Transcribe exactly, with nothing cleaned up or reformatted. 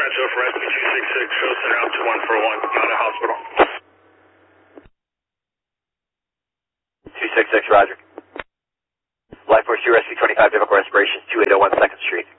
Metro for S P two six six, show center out to one four one, not a hospital. two six six, roger. Life Force two, Rescue twenty-five, vehicle respiration, two eight zero one second Street.